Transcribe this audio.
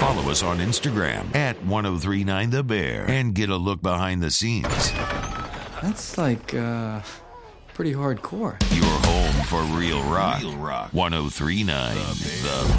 Follow us on Instagram at 1039thebear and get a look behind the scenes. That's like, pretty hardcore. Your home for real rock. 1039 The